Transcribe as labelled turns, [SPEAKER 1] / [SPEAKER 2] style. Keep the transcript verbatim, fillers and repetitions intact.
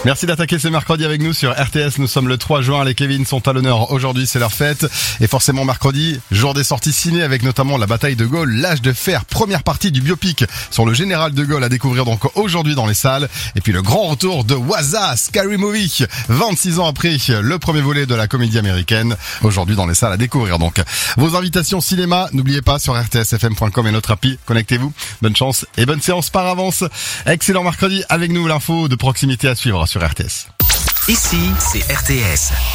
[SPEAKER 1] Merci d'attaquer ce mercredi avec nous sur R T S. Nous sommes le trois juin. Les Kevin sont à l'honneur. Aujourd'hui, c'est leur fête. Et forcément, mercredi, jour des sorties ciné avec notamment la bataille de Gaulle, l'âge de fer, première partie du biopic sur le général de Gaulle à découvrir donc aujourd'hui dans les salles. Et puis le grand retour de Waza, Scary Movie, vingt-six ans après le premier volet de la comédie américaine. Aujourd'hui dans les salles à découvrir donc. Vos invitations cinéma, n'oubliez pas sur r t s f m point com et notre appli. Connectez-vous. Bonne chance et bonne séance par avance. Excellent mercredi avec nous, l'info de proximité à suivre sur R T S.
[SPEAKER 2] Ici, c'est R T S.